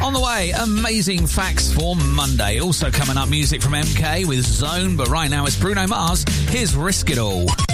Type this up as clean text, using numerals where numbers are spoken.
On the way, amazing facts for Monday. Also coming up, music from MK with Zone, but right now it's Bruno Mars. Here's Risk It All.